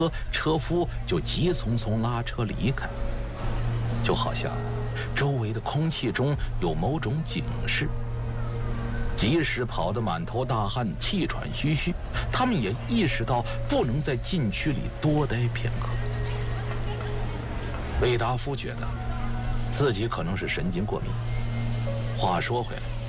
车夫就急匆匆拉车离开，就好像周围的空气中有某种警示。即使跑得满头大汗、气喘吁吁，他们也意识到不能在禁区里多待片刻。魏达夫觉得自己可能是神经过敏。话说回来，